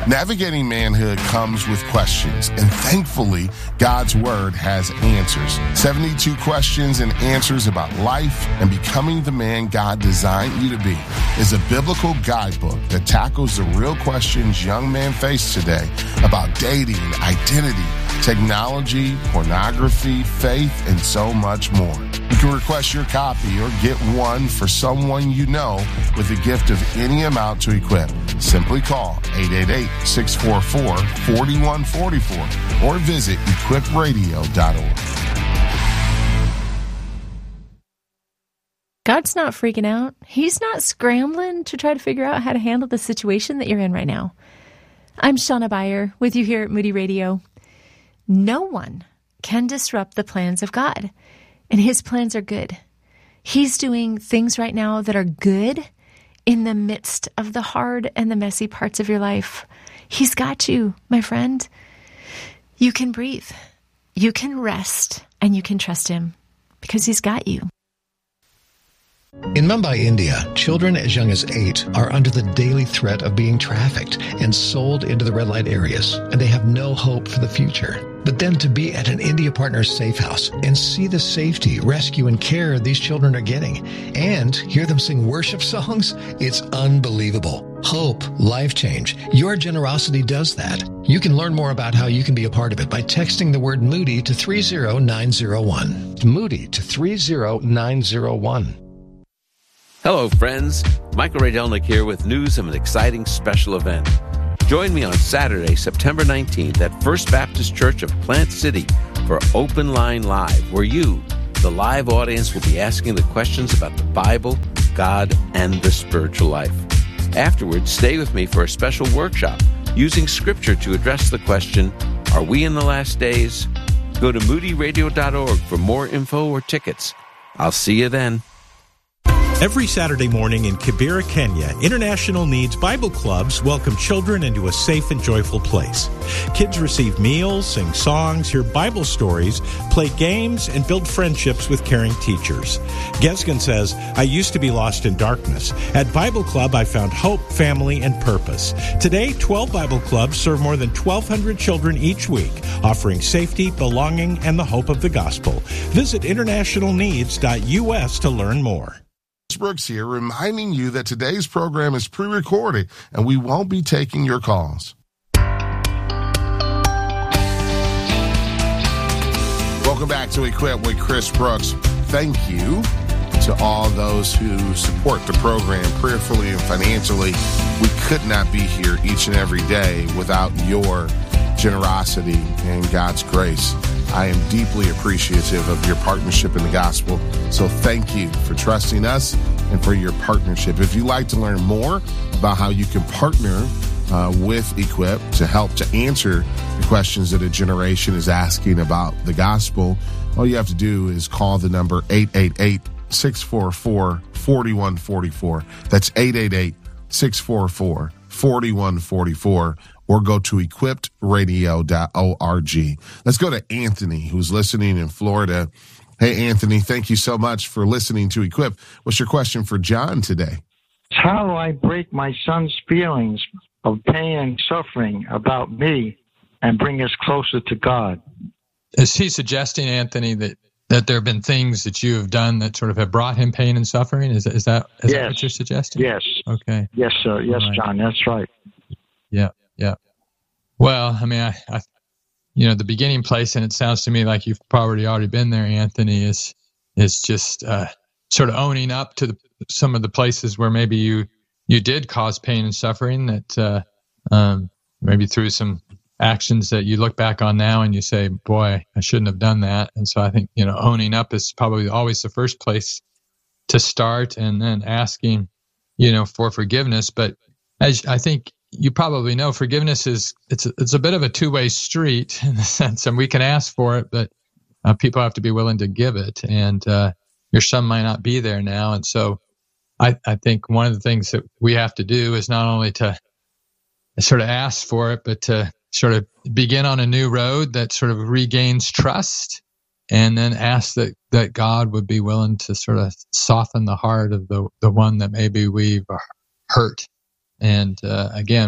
Navigating manhood comes with questions, and thankfully, God's Word has answers. 72 questions and answers about life and becoming the man God designed you to be is a biblical guidebook that tackles the real questions young men face today about dating, identity, technology, pornography, faith, and so much more. You can request your copy or get one for someone you know with a gift of any amount to equip. Simply call 888-644-4144 or visit equipradio.org. God's not freaking out. He's not scrambling to try to figure out how to handle the situation that you're in right now. I'm Shauna Beyer with you here at Moody Radio. No one can disrupt the plans of God, and His plans are good. He's doing things right now that are good in the midst of the hard and the messy parts of your life. He's got you, my friend. You can breathe, you can rest, and you can trust Him because He's got you. In Mumbai, India, children as young as 8 are under the daily threat of being trafficked and sold into the red light areas, and they have no hope for the future. But then to be at an India Partners safe house and see the safety, rescue, and care these children are getting, and hear them sing worship songs, it's unbelievable. Hope, life change. Your generosity does that. You can learn more about how you can be a part of it by texting the word Moody to 30901. Moody to 30901. Hello, friends. Michael Radelnik here with news of an exciting special event. Join me on Saturday, September 19th at First Baptist Church of Plant City for Open Line Live, where you, the live audience, will be asking the questions about the Bible, God, and the spiritual life. Afterwards, stay with me for a special workshop using Scripture to address the question, are we in the last days? Go to moodyradio.org for more info or tickets. I'll see you then. Every Saturday morning in Kibera, Kenya, International Needs Bible Clubs welcome children into a safe and joyful place. Kids receive meals, sing songs, hear Bible stories, play games, and build friendships with caring teachers. Gesgen says, I used to be lost in darkness. At Bible Club, I found hope, family, and purpose. Today, 12 Bible Clubs serve more than 1,200 children each week, offering safety, belonging, and the hope of the gospel. Visit internationalneeds.us to learn more. Brooks here, reminding you that today's program is pre-recorded and we won't be taking your calls. Welcome back to Equip with Chris Brooks. Thank you to all those who support the program prayerfully and financially. We could not be here each and every day without your generosity and God's grace. I am deeply appreciative of your partnership in the gospel. So thank you for trusting us and for your partnership. If you'd like to learn more about how you can partner with Equip to help to answer the questions that a generation is asking about the gospel, all you have to do is call the number 888-644-4144. That's 888-644-4144. Or go to equipradio.org. Let's go to Anthony, who's listening in Florida. Hey, Anthony, thank you so much for listening to Equip. What's your question for John today? How do I break my son's feelings of pain and suffering about me and bring us closer to God? Is he suggesting, Anthony, that there have been things that you have done that sort of have brought him pain and suffering? Is that what you're suggesting? Yes. Okay. Yes, sir. Yes, right. John, that's right. Yeah. Well, I mean, I the beginning place, and it sounds to me like you've probably already been there, Anthony, is just sort of owning up to some of the places where maybe you did cause pain and suffering, that maybe through some actions that you look back on now and you say, boy, I shouldn't have done that. And so I think, owning up is probably always the first place to start, and then asking, for forgiveness. But as I think you probably know, forgiveness it's a bit of a two-way street in the sense, and we can ask for it, but people have to be willing to give it, and your son might not be there now. And so I think one of the things that we have to do is not only to sort of ask for it, but to sort of begin on a new road that sort of regains trust, and then ask that God would be willing to sort of soften the heart of the one that maybe we've hurt. And again,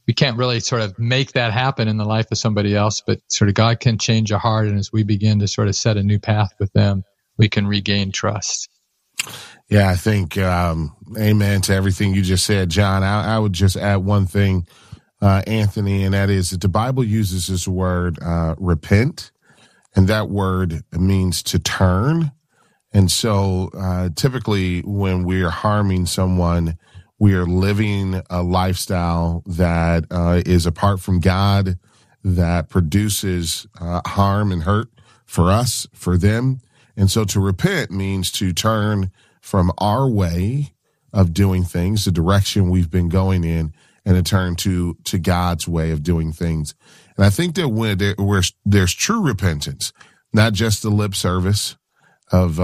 we can't really sort of make that happen in the life of somebody else, but sort of God can change a heart. And as we begin to sort of set a new path with them, we can regain trust. Yeah, I think, amen to everything you just said, John. I would just add one thing, Anthony, and that is that the Bible uses this word, repent, and that word means to turn. And so typically when we are harming someone, we are living a lifestyle that is apart from God, that produces harm and hurt for us, for them. And so to repent means to turn from our way of doing things, the direction we've been going in, and to turn to God's way of doing things. And I think that when there's true repentance, not just the lip service of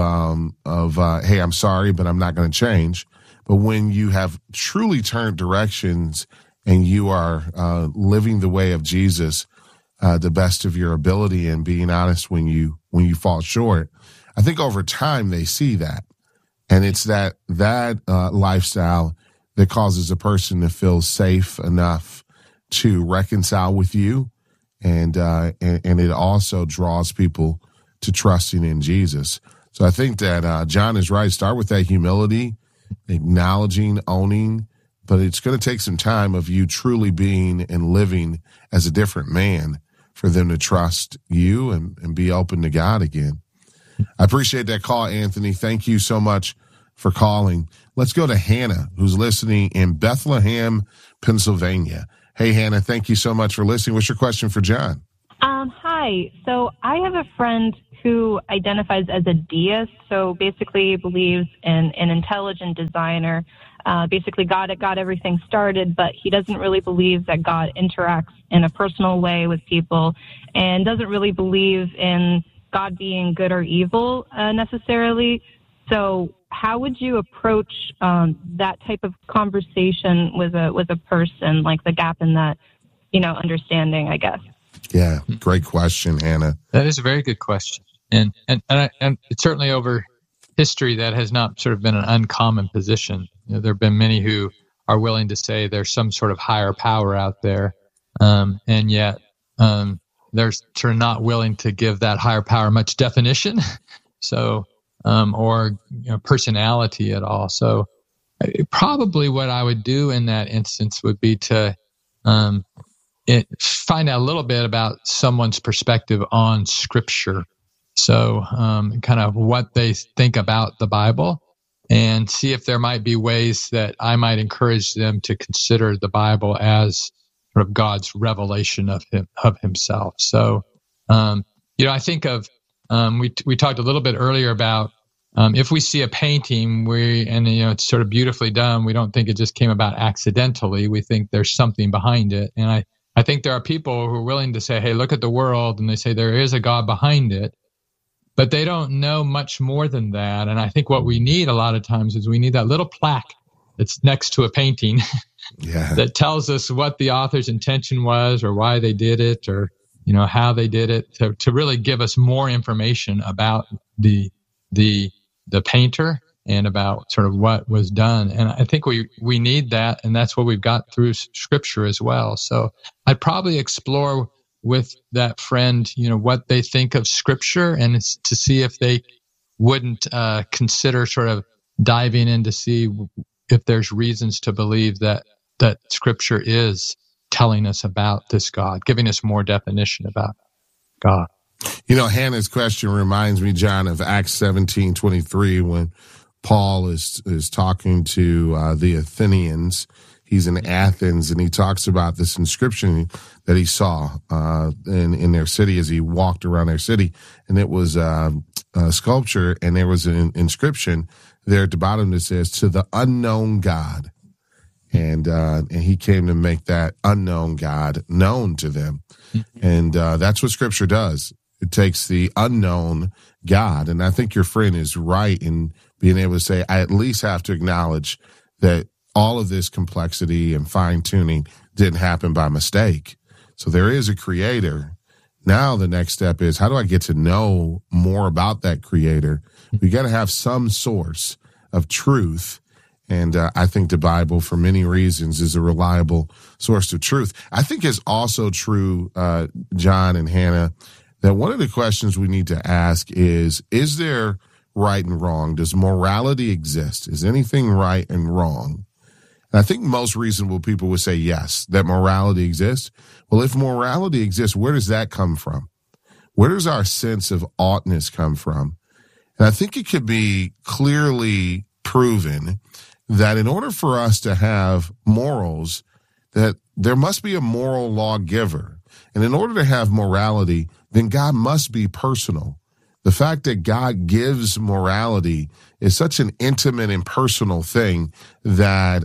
hey, I'm sorry, but I'm not going to change. But when you have truly turned directions and you are living the way of Jesus, the best of your ability, and being honest when you fall short, I think over time they see that, and it's that lifestyle that causes a person to feel safe enough to reconcile with you, and it also draws people to trusting in Jesus. So I think that John is right. Start with that humility, acknowledging, owning, but it's going to take some time of you truly being and living as a different man for them to trust you and be open to God again. I appreciate that call, Anthony. Thank you so much for calling. Let's go to Hannah, who's listening in Bethlehem, Pennsylvania. Hey, Hannah, thank you so much for listening. What's your question for John? Hi. So I have a friend who identifies as a deist, so basically believes in an intelligent designer. Basically, God got everything started, but he doesn't really believe that God interacts in a personal way with people, and doesn't really believe in God being good or evil necessarily. So how would you approach that type of conversation with a person, like the gap in that, understanding, I guess? Yeah, great question, Hannah. That is a very good question. And it's certainly over history that has not sort of been an uncommon position. There have been many who are willing to say there's some sort of higher power out there, and yet they're sort of not willing to give that higher power much definition, so or personality at all. So probably what I would do in that instance would be to find out a little bit about someone's perspective on Scripture. So kind of what they think about the Bible, and see if there might be ways that I might encourage them to consider the Bible as sort of God's revelation of himself. So, I think of, we talked a little bit earlier about if we see a painting, it's sort of beautifully done, we don't think it just came about accidentally. We think there's something behind it. And I think there are people who are willing to say, hey, look at the world, and they say there is a God behind it. But they don't know much more than that. And I think what we need a lot of times is we need that little plaque that's next to a painting that tells us what the author's intention was, or why they did it, or how they did it, to really give us more information about the painter and about sort of what was done. And I think we need that, and that's what we've got through Scripture as well. So I'd probably explore with that friend, what they think of Scripture, and to see if they wouldn't consider sort of diving in to see if there's reasons to believe that Scripture is telling us about this God, giving us more definition about God. Hannah's question reminds me, John, of Acts 17:23, when Paul is talking to the Athenians. He's in Athens, and he talks about this inscription that he saw in their city as he walked around their city. And it was a sculpture, and there was an inscription there at the bottom that says, "To the unknown God." And he came to make that unknown God known to them. And that's what Scripture does. It takes the unknown God. And I think your friend is right in being able to say, I at least have to acknowledge that all of this complexity and fine-tuning didn't happen by mistake. So there is a creator. Now the next step is, how do I get to know more about that creator? We got to have some source of truth. And I think the Bible, for many reasons, is a reliable source of truth. I think it's also true, John and Hannah, that one of the questions we need to ask is there right and wrong? Does morality exist? Is anything right and wrong? And I think most reasonable people would say yes, that morality exists. Well, if morality exists, where does that come from? Where does our sense of oughtness come from? And I think it could be clearly proven that in order for us to have morals, that there must be a moral lawgiver. And in order to have morality, then God must be personal. The fact that God gives morality is such an intimate and personal thing that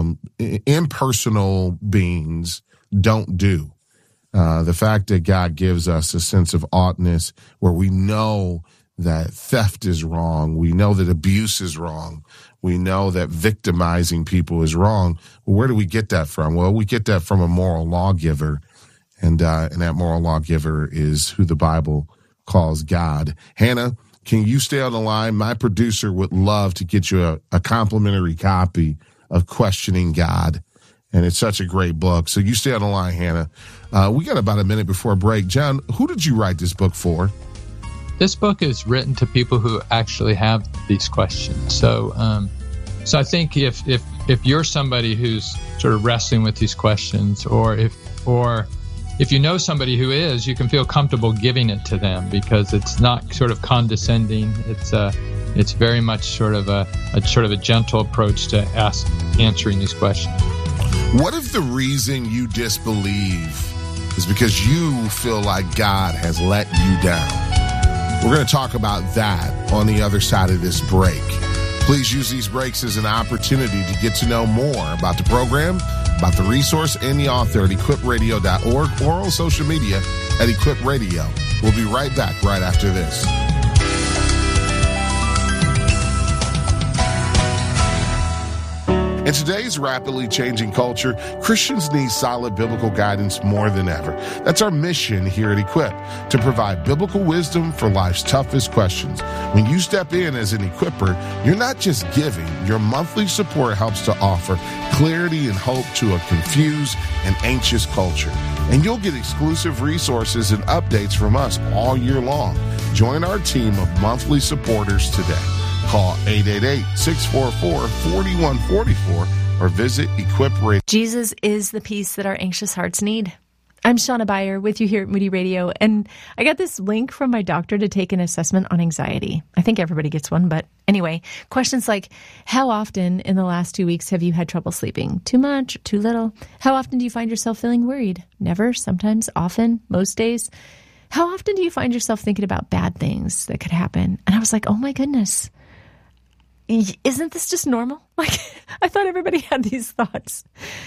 impersonal beings don't do. The fact that God gives us a sense of oughtness where we know that theft is wrong, we know that abuse is wrong, we know that victimizing people is wrong. Well, where do we get that from? Well, we get that from a moral lawgiver, and that moral lawgiver is who the Bible calls God. Hannah, can you stay on the line? My producer would love to get you a complimentary copy of Questioning God, and it's such a great book. So you stay on the line, Hannah. We got about a minute before break. John, who did you write this book for? This book is written to people who actually have these questions. So I think if you're somebody who's sort of wrestling with these questions, or if you know somebody who is, you can feel comfortable giving it to them because it's not sort of condescending. It's very much sort of a gentle approach to answering these questions. What if the reason you disbelieve is because you feel like God has let you down? We're going to talk about that on the other side of this break. Please use these breaks as an opportunity to get to know more about the program, about the resource, and the author at equipradio.org or on social media at Equip Radio. We'll be right back right after this. In today's rapidly changing culture, Christians need solid biblical guidance more than ever. That's our mission here at Equip, to provide biblical wisdom for life's toughest questions. When you step in as an equipper, you're not just giving. Your monthly support helps to offer clarity and hope to a confused and anxious culture. And you'll get exclusive resources and updates from us all year long. Join our team of monthly supporters today. Call 888-644-4144 or visit Equip Radio. Jesus is the peace that our anxious hearts need. I'm Shauna Beyer with you here at Moody Radio, and I got this link from my doctor to take an assessment on anxiety. I think everybody gets one, but anyway, questions like, how often in the last 2 weeks have you had trouble sleeping? Too much, too little? How often do you find yourself feeling worried? Never, sometimes, often, most days? How often do you find yourself thinking about bad things that could happen? And I was like, oh my goodness. Isn't this just normal? Like, I thought everybody had these thoughts.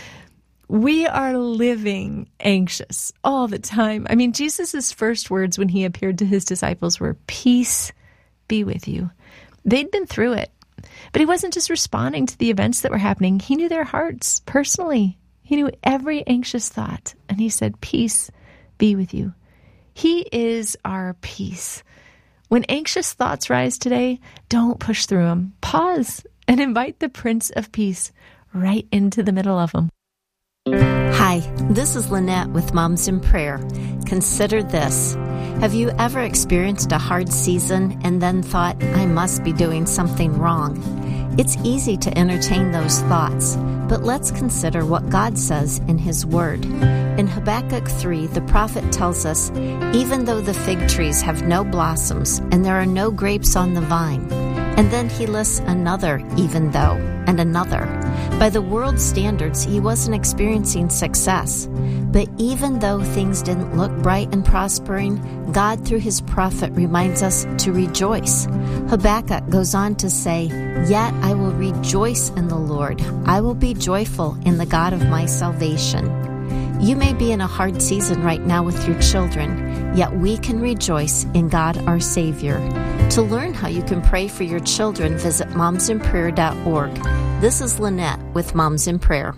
We are living anxious all the time. I mean, Jesus' first words when he appeared to his disciples were, peace be with you. They'd been through it, but he wasn't just responding to the events that were happening. He knew their hearts personally. He knew every anxious thought, and he said, peace be with you. He is our peace. When anxious thoughts rise today, don't push through them. Pause and invite the Prince of Peace right into the middle of them. Hi, this is Lynette with Moms in Prayer. Consider this. Have you ever experienced a hard season and then thought, I must be doing something wrong? It's easy to entertain those thoughts, but let's consider what God says in His Word. In Habakkuk 3, the prophet tells us, even though the fig trees have no blossoms and there are no grapes on the vine, and then he lists another even though, and another. By the world's standards, he wasn't experiencing success. But even though things didn't look bright and prospering, God, through his prophet, reminds us to rejoice. Habakkuk goes on to say, yet I will rejoice in the Lord. I will be joyful in the God of my salvation. You may be in a hard season right now with your children, yet we can rejoice in God our Savior. To learn how you can pray for your children, visit momsinprayer.org. This is Lynette with Moms in Prayer.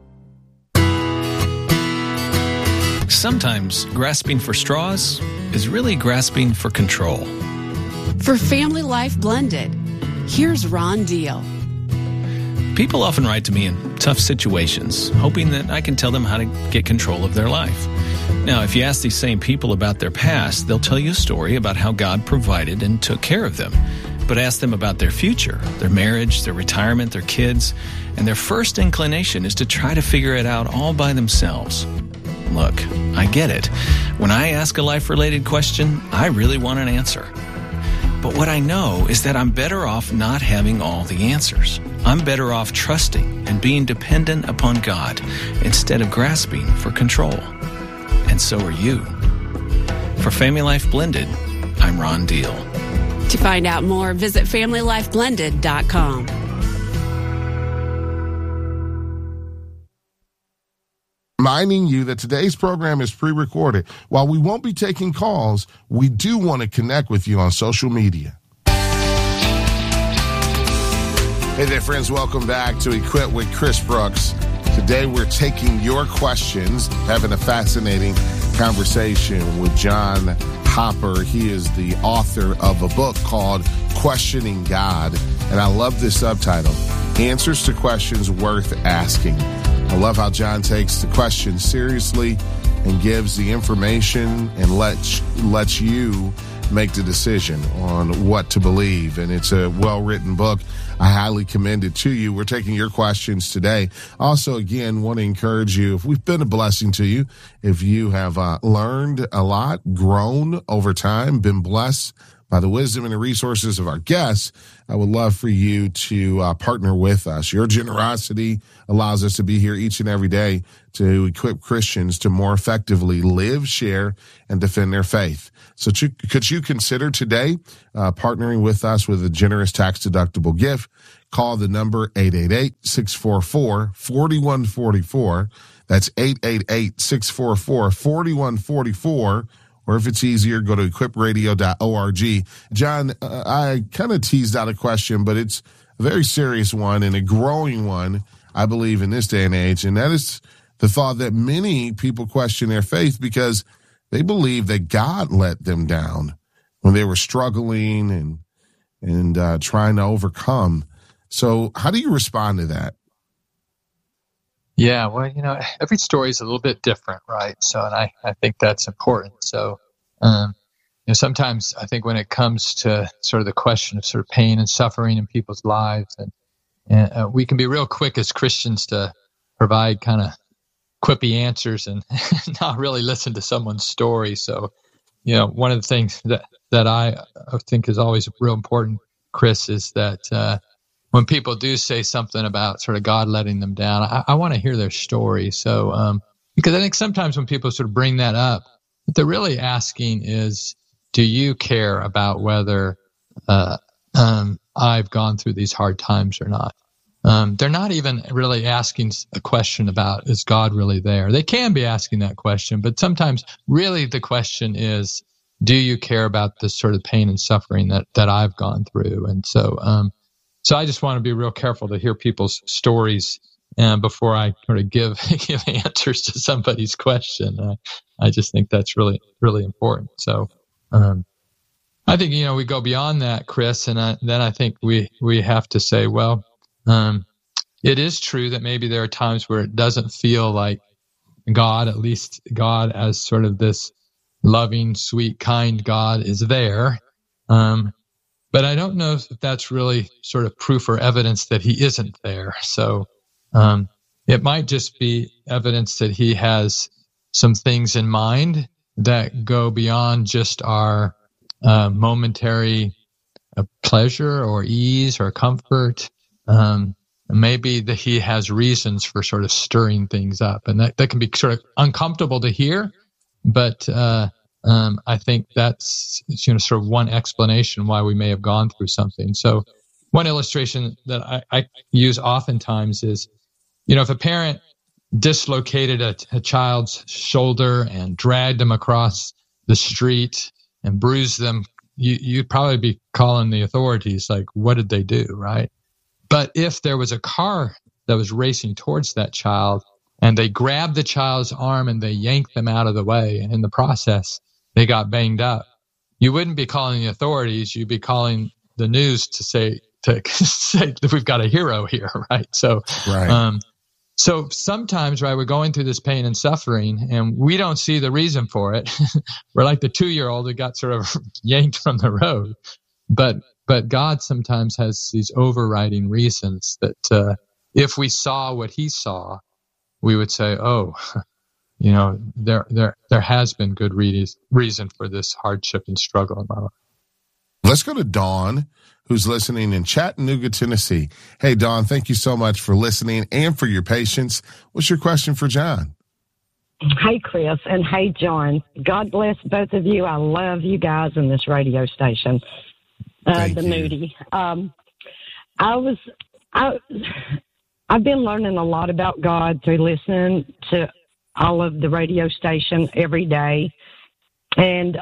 Sometimes grasping for straws is really grasping for control. For Family Life Blended, here's Ron Deal. People often write to me in tough situations, hoping that I can tell them how to get control of their life. Now, if you ask these same people about their past, they'll tell you a story about how God provided and took care of them. But ask them about their future, their marriage, their retirement, their kids, and their first inclination is to try to figure it out all by themselves. Look, I get it. When I ask a life-related question, I really want an answer. But what I know is that I'm better off not having all the answers. I'm better off trusting and being dependent upon God instead of grasping for control. And so are you. For Family Life Blended, I'm Ron Deal. To find out more, visit FamilyLifeBlended.com. Reminding you that today's program is pre-recorded. While we won't be taking calls, we do want to connect with you on social media. Hey there, friends. Welcome back to Equip with Chris Brooks. Today we're taking your questions, having a fascinating conversation with John Hopper. He is the author of a book called Questioning God, and I love this subtitle, Answers to Questions Worth Asking. I love how John takes the question seriously and gives the information and lets you make the decision on what to believe. And it's a well-written book. I highly commend it to you. We're taking your questions today. Also, again, want to encourage you, if we've been a blessing to you, if you have learned a lot, grown over time, been blessed by the wisdom and the resources of our guests, I would love for you to partner with us. Your generosity allows us to be here each and every day to equip Christians to more effectively live, share, and defend their faith. So could you consider today partnering with us with a generous tax-deductible gift? Call the number 888-644-4144. That's 888-644-4144. Or if it's easier, go to equipradio.org. John, I kind of teased out a question, but it's a very serious one and a growing one, I believe, in this day and age. And that is the thought that many people question their faith because they believe that God let them down when they were struggling and trying to overcome. So how do you respond to that? Yeah, well, every story is a little bit different, right? So, and I think that's important. So, sometimes I think when it comes to sort of the question of sort of pain and suffering in people's lives, and we can be real quick as Christians to provide kind of quippy answers and not really listen to someone's story. So, one of the things that I think is always real important, Chris, is that when people do say something about sort of God letting them down, I want to hear their story. So, because I think sometimes when people sort of bring that up, what they're really asking is, do you care about whether I've gone through these hard times or not? They're not even really asking a question about, is God really there? They can be asking that question, but sometimes really the question is, do you care about this sort of pain and suffering that I've gone through? And so, so I just want to be real careful to hear people's stories before I sort of give answers to somebody's question. I just think that's really, really important. So I think, we go beyond that, Chris, and then I think we have to say, well, it is true that maybe there are times where it doesn't feel like God, at least God as sort of this loving, sweet, kind God is there. But I don't know if that's really sort of proof or evidence that he isn't there. So it might just be evidence that he has some things in mind that go beyond just our momentary pleasure or ease or comfort. Maybe that he has reasons for sort of stirring things up. And that can be sort of uncomfortable to hear, but I think that's sort of one explanation why we may have gone through something. So one illustration that I use oftentimes is, if a parent dislocated a child's shoulder and dragged them across the street and bruised them, you'd probably be calling the authorities, like, what did they do, right? But if there was a car that was racing towards that child and they grabbed the child's arm and they yanked them out of the way, and in the process, they got banged up, you wouldn't be calling the authorities. You'd be calling the news to say say that we've got a hero here, right? So, Right. So sometimes, right, we're going through this pain and suffering, and we don't see the reason for it. We're like the 2-year-old who got sort of yanked from the road. But God sometimes has these overriding reasons that if we saw what He saw, we would say, "Oh, you know, there has been good reason for this hardship and struggle in my life." Let's go to Dawn, who's listening in Chattanooga, Tennessee. Hey, Dawn, thank you so much for listening and for your patience. What's your question for John? Hey, Chris, and hey, John. God bless both of you. I love you guys in this radio station, Thank the you. Moody. I've been learning a lot about God through listening to all of the radio station every day, and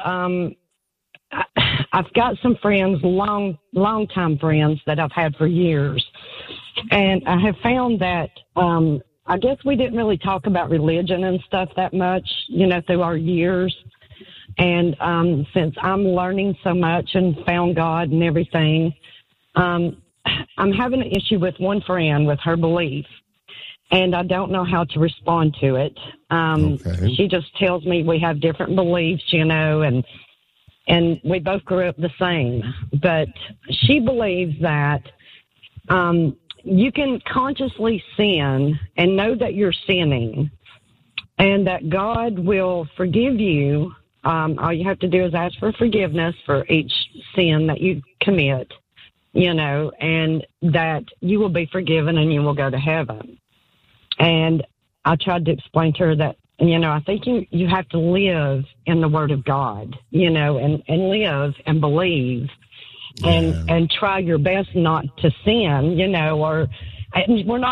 I've got some friends, long-time friends that I've had for years, and I have found that I guess we didn't really talk about religion and stuff that much, you know, through our years. And since I'm learning so much and found God and everything, I'm having an issue with one friend with her belief, and I don't know how to respond to it. Okay. She just tells me we have different beliefs, you know, and we both grew up the same. But she believes that you can consciously sin and know that you're sinning, and that God will forgive you. All you have to do is ask for forgiveness for each sin that you commit, you know, and that you will be forgiven and you will go to heaven. And I tried to explain to her that, you know, I think you have to live in the Word of God, you know, and live and believe and try your best not to sin, you know, and we're not